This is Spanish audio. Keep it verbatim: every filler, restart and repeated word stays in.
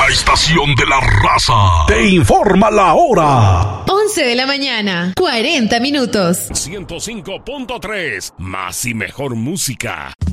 La estación de la raza te informa la hora. once de la mañana, cuarenta minutos. ciento cinco punto tres, más y mejor música.